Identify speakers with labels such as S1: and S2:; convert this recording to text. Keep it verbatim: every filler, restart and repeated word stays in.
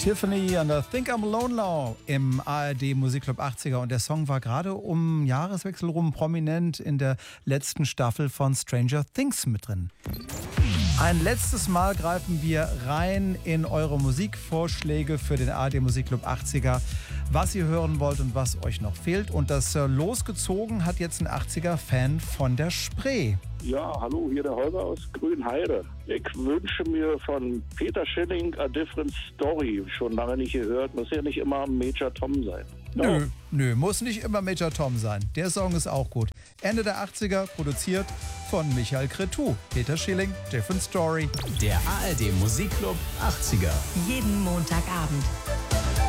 S1: Tiffany and I Think I'm Alone Now im A R D Musikclub achtziger. Und der Song war gerade um Jahreswechsel rum prominent in der letzten Staffel von Stranger Things mit drin. Ein letztes Mal greifen wir rein in eure Musikvorschläge für den A R D Musikclub achtziger, was ihr hören wollt und was euch noch fehlt. Und das äh, losgezogen hat jetzt ein achtziger-Fan von der Spree.
S2: Ja, hallo, hier der Holger aus Grünheide. Ich wünsche mir von Peter Schilling A Different Story. Schon lange nicht gehört, muss ja nicht immer Major Tom sein. No.
S1: Nö, nö, muss nicht immer Major Tom sein. Der Song ist auch gut. Ende der achtziger, produziert von Michael Cretu. Peter Schilling, Different Story.
S3: Der A R D Musikclub achtziger.
S4: Jeden Montagabend